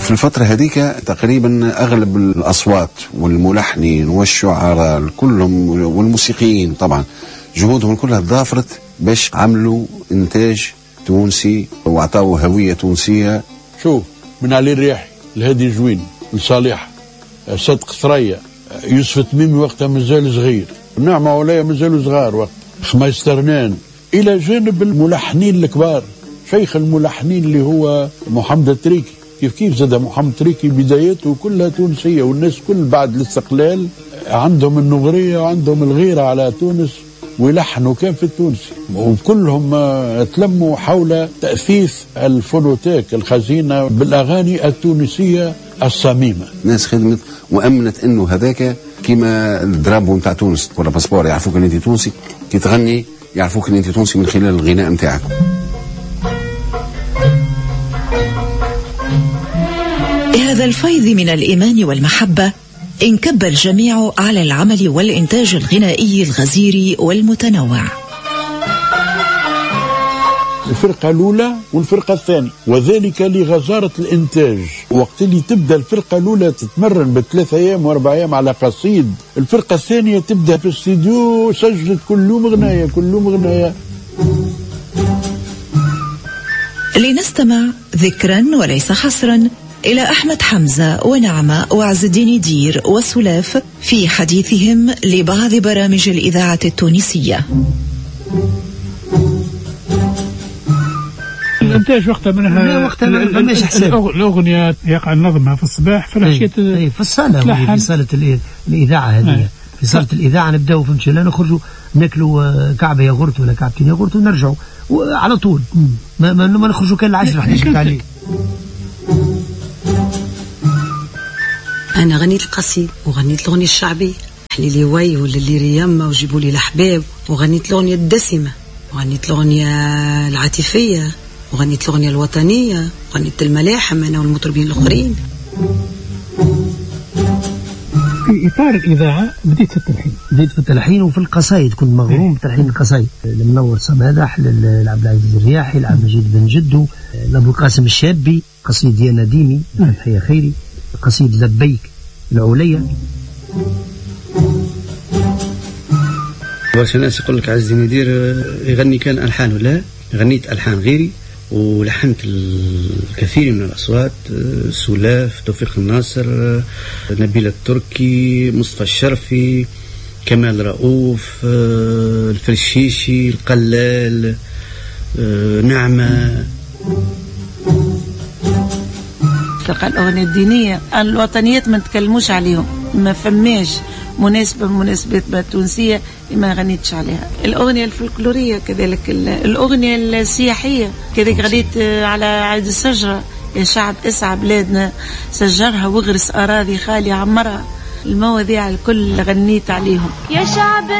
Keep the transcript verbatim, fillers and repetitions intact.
في الفترة هذيك تقريبا أغلب الأصوات والملحنين والشعراء كلهم والموسيقيين طبعا جهودهم كلها تضافرت باش عملوا إنتاج تونسي وعطاوا هوية تونسية. شو من علي الرياحي الهادي جوين لصالح صدق ثريا يوسف تميمي وقتها مازال صغير، نعمة ولاية مازالوا صغار وقت، خميس ترنان، إلى جانب الملحنين الكبار شيخ الملحنين اللي هو محمد التريكي. كيف كيف زاد محمد التريكي بدايته كلها تونسية، والناس كل بعد الاستقلال عندهم النغرية وعندهم الغيرة على تونس ويلحنوا كان في التونسي، وكلهم تلموا حول تأثيث الفونوتيك الخزينة بالأغاني التونسية الصميمة. ناس خدمت وأمنت إنه هذاك كما الدرابو نتاع تونس ولا باسبور يعرفوك إن أنت تونسي، كي تغني يعرفوك إن أنت تونسي من خلال الغناء نتاعك. بهذا الفيض من الإيمان والمحبة انكب الجميع على العمل والإنتاج الغنائي الغزير والمتنوع. الفرقة الأولى والفرقة الثانية، وذلك لغزارة الإنتاج. وقت اللي تبدأ الفرقة الأولى تتمرن بثلاثة أيام وأربع أيام على قصيد، الفرقة الثانية تبدأ في الاستديو سجلت كل يوم غناية كل يوم غناية. لنستمع ذكرا وليس حصرا إلى أحمد حمزة ونعمة وعز الدين دير وسلاف في حديثهم لبعض برامج الإذاعة التونسية. الانتاج وقتها منها وقتها ما ماش حساب الاغنيه يقع نظمها في الصباح في العشيه في الصاله في صاله الاذاعه هذه. في صاله الاذاعه نبداو فهمتش لا نخرجوا ناكلوا كعبه ياغورت ولا كعبتين ياغورت ونرجعوا على طول ما, ما, ما نخرجوا كان العشرة حداش عليه. انا غنيت القصيد وغنيت الاغنيه الشعبيه حلي لي وي ولا لي ريامه وجيبوا لي الاحباب، وغنيت الاغنيه الدسمه وغنيت الاغنيه العاطفيه وغنيت الأغنية الوطنية وغنيت الملاحم أنا والمطربين الآخرين. في إطار الإذاعة بديت في التلحين بديت في التلحين وفي القصايد، كنت مغروم بتلحين القصايد لمنور صمادح لعبد العزيز الرياحي لعبد المجيد بن جدو لأبو القاسم الشابي، قصيد يا نديمي تحية خيري، قصيد لبيك العولية. برشا ناس يقول لك عز الدين دير يغني كان ألحان، ولا غنيت ألحان غيري ولحنت الكثير من الأصوات، سلاف، توفيق الناصر، نبيل التركي، مصطفى الشرفي، كمال رؤوف، الفرشيشي، القلال، نعمة. تلقى الأغنية الدينية الوطنيات ما نتكلموش عليهم، ما فماش مناسبة مناسبات التونسية ما غنيتش عليها. الأغنية الفلكلورية كذلك، الأغنية السياحية كذلك غنيت على عيد الشجرة يا شعب اسعى بلادنا سجرها واغرس أراضي خالي عمرها. المواضيع الكل غنيت عليهم. يا شعب